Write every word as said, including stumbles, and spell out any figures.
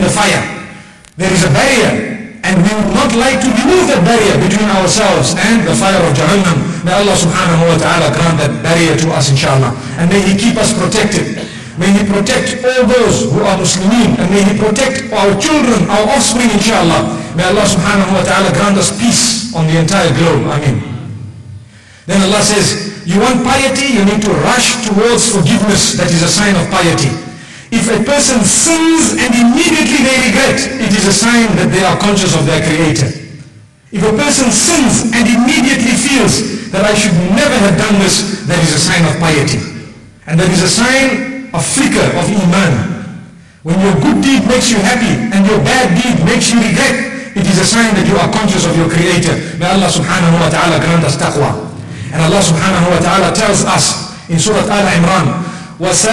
the fire. There is a barrier, and we would not like to remove that barrier between ourselves and the fire of Jahannam. May Allah subhanahu wa ta'ala grant that barrier to us, inshallah. And may He keep us protected. May He protect all those who are Muslimin, and may He protect our children, our offspring, inshallah. May Allah subhanahu wa ta'ala grant us peace on the entire globe. Ameen. Then Allah says, you want piety, you need to rush towards forgiveness. That is a sign of piety. If a person sins and immediately they regret, it is a sign that they are conscious of their Creator. If a person sins and immediately feels that I should never have done this, that is a sign of piety. And that is a sign of flicker of Iman. When your good deed makes you happy and your bad deed makes you regret, it is a sign that you are conscious of your Creator. May Allah subhanahu wa ta'ala grant us taqwa. And Allah subhanahu wa ta'ala tells us in Surah Al-Imran,